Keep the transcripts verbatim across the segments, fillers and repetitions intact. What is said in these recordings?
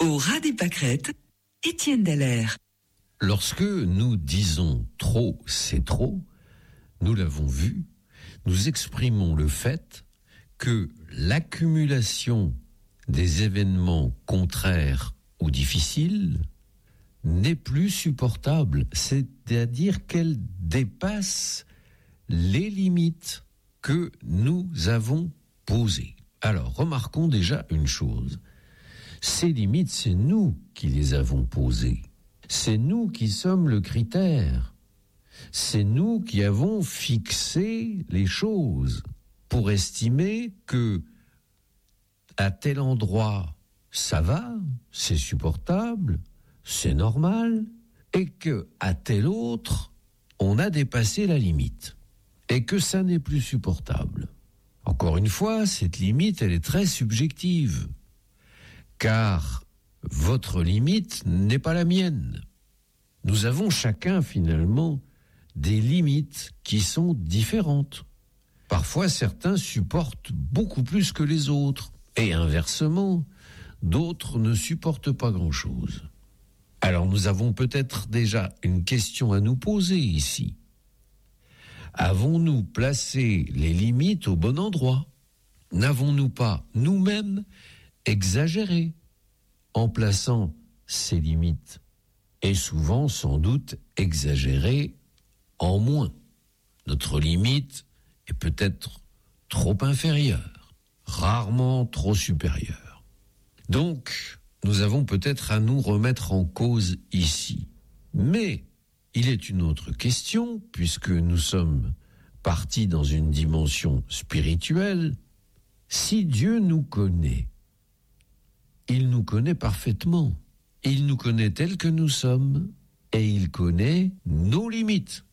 Au ras des pâquerettes, Étienne Dallaire. Lorsque nous disons trop, c'est trop, nous l'avons vu, nous exprimons le fait que l'accumulation des événements contraires ou difficiles n'est plus supportable, c'est-à-dire qu'elle dépasse les limites que nous avons posées. Alors, remarquons déjà une chose. Ces limites, c'est nous qui les avons posées. C'est nous qui sommes le critère. C'est nous qui avons fixé les choses pour estimer que à tel endroit, ça va, c'est supportable, c'est normal, et que à tel autre, on a dépassé la limite, et que ça n'est plus supportable. Encore une fois, cette limite, elle est très subjective, car votre limite n'est pas la mienne. Nous avons chacun, finalement, des limites qui sont différentes. Parfois, certains supportent beaucoup plus que les autres, et inversement, d'autres ne supportent pas grand-chose. Alors nous avons peut-être déjà une question à nous poser ici. Avons-nous placé les limites au bon endroit ? N'avons-nous pas nous-mêmes exagéré en plaçant ces limites ? Et souvent, sans doute, exagéré en moins. Notre limite est peut-être trop inférieure, rarement trop supérieure. Donc, nous avons peut-être à nous remettre en cause ici. Mais il est une autre question, puisque nous sommes partis dans une dimension spirituelle. Si Dieu nous connaît, il nous connaît parfaitement. Il nous connaît tels que nous sommes, et il connaît nos limites.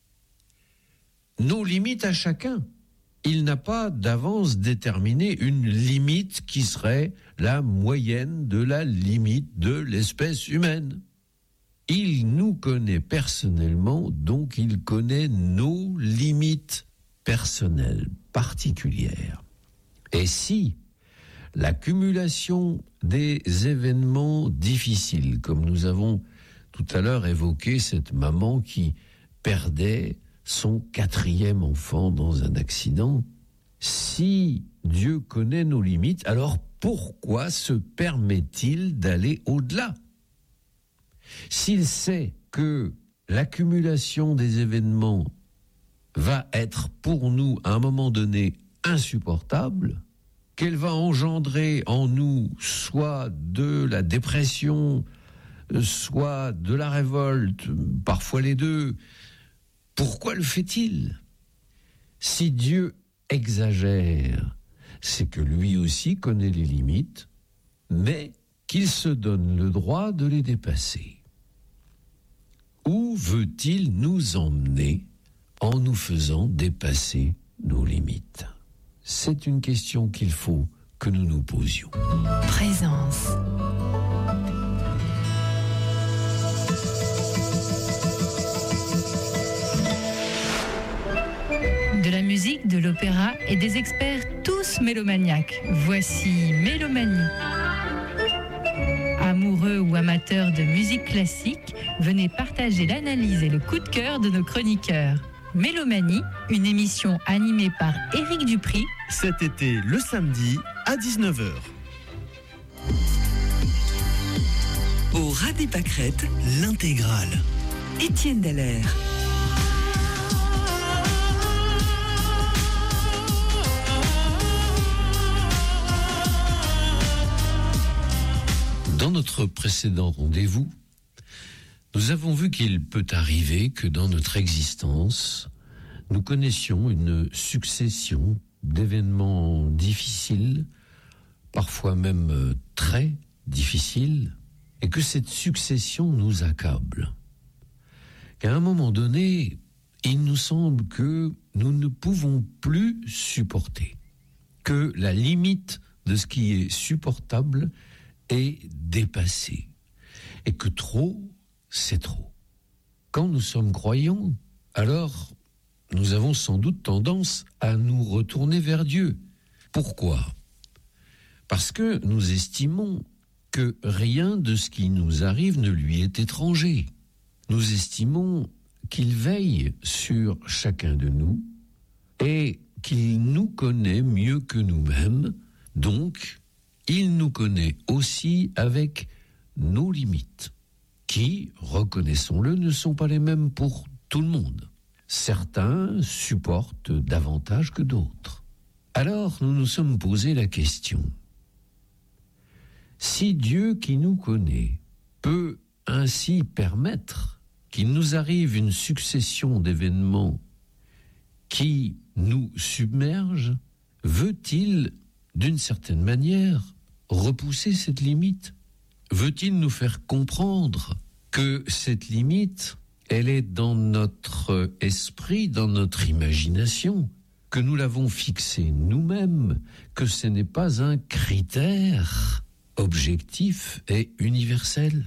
Nos limites à chacun. Il n'a pas d'avance déterminé une limite qui serait la moyenne de la limite de l'espèce humaine. Il nous connaît personnellement, donc il connaît nos limites personnelles, particulières. Et si l'accumulation des événements difficiles, comme nous avons tout à l'heure évoqué cette maman qui perdait son quatrième enfant dans un accident, si Dieu connaît nos limites, alors pourquoi se permet-il d'aller au-delà ? S'il sait que l'accumulation des événements va être pour nous, à un moment donné, insupportable, qu'elle va engendrer en nous soit de la dépression, soit de la révolte, parfois les deux, pourquoi le fait-il ? Si Dieu exagère, c'est que lui aussi connaît les limites, mais qu'il se donne le droit de les dépasser. Où veut-il nous emmener en nous faisant dépasser nos limites ? C'est une question qu'il faut que nous nous posions. Présence. De la musique, de l'opéra et des experts tous mélomaniaques. Voici Mélomanie. Amoureux ou amateurs de musique classique, venez partager l'analyse et le coup de cœur de nos chroniqueurs. Mélomanie, une émission animée par Éric Dupri. Cet été, le samedi, à dix-neuf heures. Au ras des pâquerettes, L'intégrale. Étienne Dallaire. Dans notre précédent rendez-vous, nous avons vu qu'il peut arriver que dans notre existence, nous connaissions une succession d'événements difficiles, parfois même très difficiles, et que cette succession nous accable. Qu'à un moment donné, il nous semble que nous ne pouvons plus supporter, que la limite de ce qui est supportable est dépassée, et que trop, c'est trop. Quand nous sommes croyants, alors nous avons sans doute tendance à nous retourner vers Dieu. Pourquoi ? Parce que nous estimons que rien de ce qui nous arrive ne lui est étranger. Nous estimons qu'il veille sur chacun de nous et qu'il nous connaît mieux que nous-mêmes, donc il nous connaît aussi avec nos limites, qui, reconnaissons-le, ne sont pas les mêmes pour tout le monde. Certains supportent davantage que d'autres. Alors nous nous sommes posé la question, si Dieu qui nous connaît peut ainsi permettre qu'il nous arrive une succession d'événements qui nous submergent, veut-il, d'une certaine manière, repousser cette limite ? Veut-il nous faire comprendre que cette limite, elle est dans notre esprit, dans notre imagination, que nous l'avons fixée nous-mêmes, que ce n'est pas un critère objectif et universel ?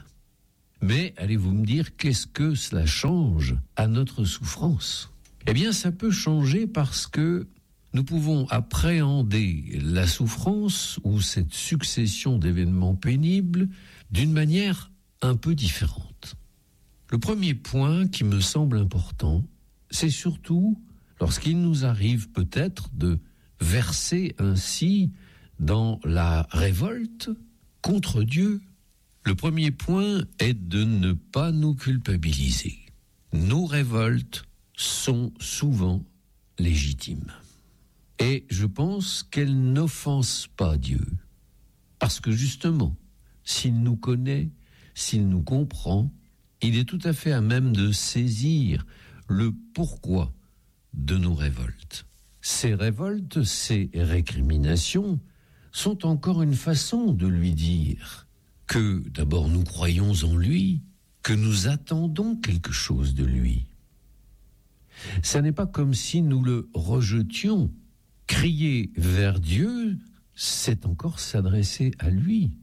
Mais allez-vous me dire, qu'est-ce que cela change à notre souffrance ? Eh bien, ça peut changer parce que nous pouvons appréhender la souffrance ou cette succession d'événements pénibles d'une manière un peu différente. Le premier point qui me semble important, c'est surtout lorsqu'il nous arrive peut-être de verser ainsi dans la révolte contre Dieu. Le premier point est de ne pas nous culpabiliser. Nos révoltes sont souvent légitimes. Et je pense qu'elles n'offensent pas Dieu. Parce que justement, s'il nous connaît, s'il nous comprend, il est tout à fait à même de saisir le pourquoi de nos révoltes. Ces révoltes, ces récriminations sont encore une façon de lui dire que d'abord nous croyons en lui, que nous attendons quelque chose de lui. Ça n'est pas comme si nous le rejetions. Crier vers Dieu, c'est encore s'adresser à lui.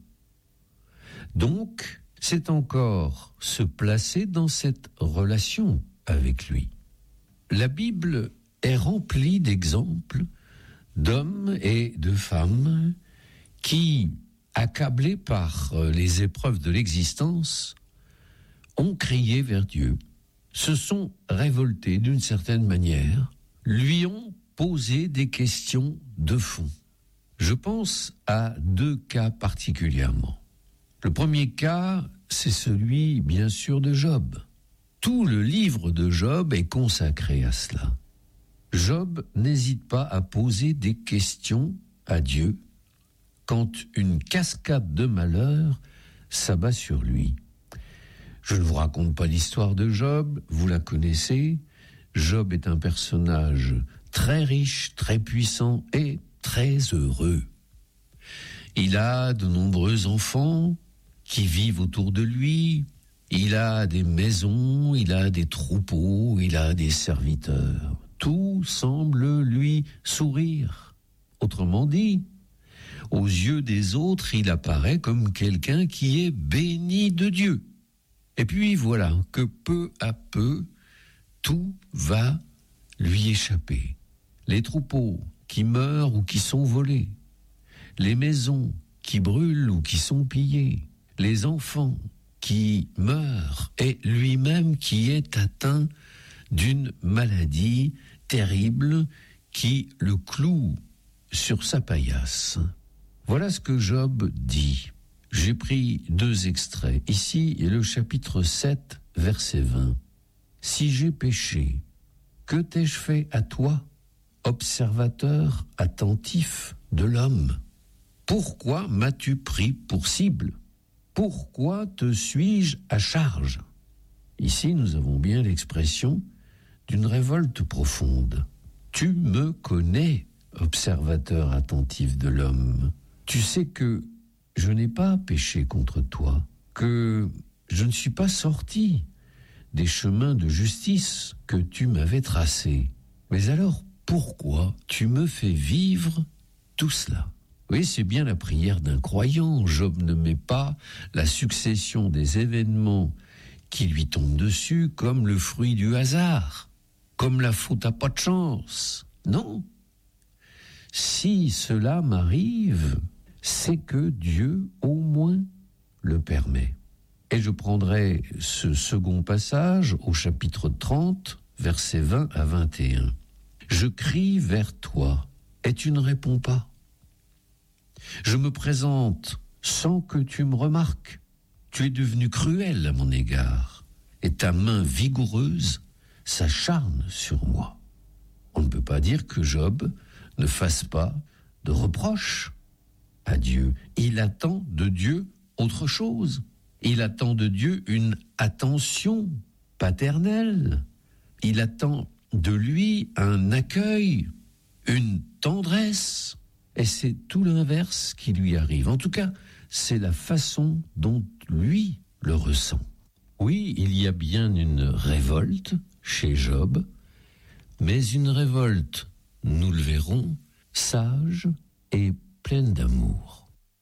Donc, c'est encore se placer dans cette relation avec lui. La Bible est remplie d'exemples d'hommes et de femmes qui, accablés par les épreuves de l'existence, ont crié vers Dieu, se sont révoltés d'une certaine manière, lui ont posé des questions de fond. Je pense à deux cas particulièrement. Le premier cas, c'est celui, bien sûr, de Job. Tout le livre de Job est consacré à cela. Job n'hésite pas à poser des questions à Dieu quand une cascade de malheurs s'abat sur lui. Je ne vous raconte pas l'histoire de Job, vous la connaissez. Job est un personnage très riche, très puissant et très heureux. Il a de nombreux enfants qui vivent autour de lui. Il a des maisons, il a des troupeaux, il a des serviteurs. Tout semble lui sourire. Autrement dit, aux yeux des autres, il apparaît comme quelqu'un qui est béni de Dieu. Et puis voilà que peu à peu, tout va lui échapper. Les troupeaux qui meurent ou qui sont volés, les maisons qui brûlent ou qui sont pillées, les enfants qui meurt et lui-même qui est atteint d'une maladie terrible qui le cloue sur sa paillasse. Voilà ce que Job dit. J'ai pris deux extraits. Ici est le chapitre sept, verset vingt. « Si j'ai péché, que t'ai-je fait à toi, observateur attentif de l'homme? Pourquoi m'as-tu pris pour cible ? Pourquoi te suis-je à charge ?» Ici, nous avons bien l'expression d'une révolte profonde. Tu me connais, observateur attentif de l'homme. Tu sais que je n'ai pas péché contre toi, que je ne suis pas sorti des chemins de justice que tu m'avais tracés. Mais alors, pourquoi tu me fais vivre tout cela ? Oui, c'est bien la prière d'un croyant. Job ne met pas la succession des événements qui lui tombent dessus comme le fruit du hasard, comme la faute à pas de chance. Non. Si cela m'arrive, c'est que Dieu, au moins, le permet. Et je prendrai ce second passage au chapitre trente, versets vingt à vingt et un. Je crie vers toi, et tu ne réponds pas. Je me présente sans que tu me remarques. Tu es devenu cruel à mon égard, et ta main vigoureuse s'acharne sur moi. On ne peut pas dire que Job ne fasse pas de reproches à Dieu. Il attend de Dieu autre chose. Il attend de Dieu une attention paternelle. Il attend de lui un accueil, une tendresse. Et c'est tout l'inverse qui lui arrive. En tout cas, c'est la façon dont lui le ressent. Oui, il y a bien une révolte chez Job, mais une révolte, nous le verrons, sage et pleine d'amour.